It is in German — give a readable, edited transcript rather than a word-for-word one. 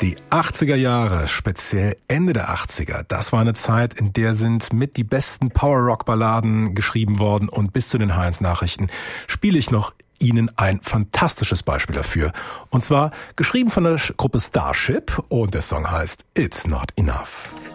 Die 80er Jahre, speziell Ende der 80er, das war eine Zeit, in der sind mit die besten Power-Rock-Balladen geschrieben worden und bis zu den Heinz-Nachrichten spiele ich noch Ihnen ein fantastisches Beispiel dafür. Und zwar geschrieben von der Gruppe Starship und der Song heißt It's Not Enough.